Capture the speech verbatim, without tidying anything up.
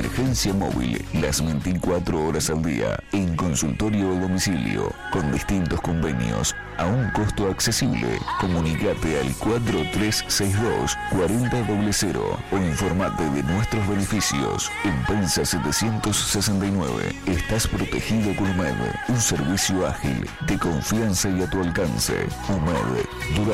emergencia móvil las veinticuatro horas al día, en consultorio o domicilio, con distintos convenios, a un costo accesible. Comunicate al cuatro tres seis dos, cuatro cero cero cero o informate de nuestros beneficios. En Pensa setecientos sesenta y nueve, estás protegido con U M E D, un servicio ágil, de confianza y a tu alcance. U M E D, Durazno.